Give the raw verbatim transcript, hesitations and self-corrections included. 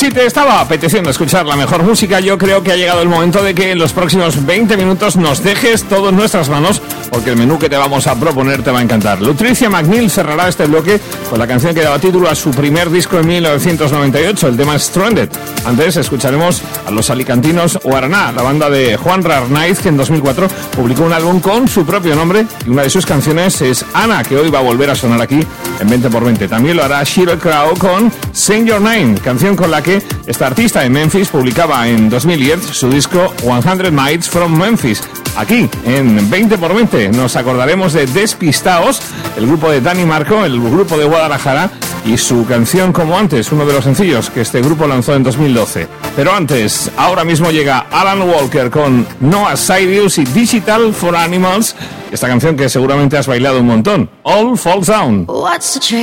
Si te estaba apeteciendo escuchar la mejor música, yo creo que ha llegado el momento de que en los próximos veinte minutos nos dejes todo en nuestras manos, porque el menú que te vamos a proponer te va a encantar. Lucrecia McNeil cerrará este bloque con la canción que daba título a su primer disco en mil novecientos noventa y ocho, el tema Stranded. Antes escucharemos a los alicantinos Guaraná, la banda de Juan Rarnaiz, que en dos mil cuatro publicó un álbum con su propio nombre, y una de sus canciones es Ana, que hoy va a volver a sonar aquí en veinte por veinte. También lo hará Sheryl Crow con Sing Your Name, canción con la que esta artista de Memphis publicaba en dos mil diez su disco cien Miles from Memphis. Aquí, en veinte por veinte, nos acordaremos de Despistaos, el grupo de Dani Marco, el grupo de Guadalajara, y su canción Como Antes, uno de los sencillos que este grupo lanzó en dos mil doce. Pero antes, ahora mismo llega Alan Walker con Noah Cyrus y Digital for Animals, esta canción que seguramente has bailado un montón, All Falls Down. What's the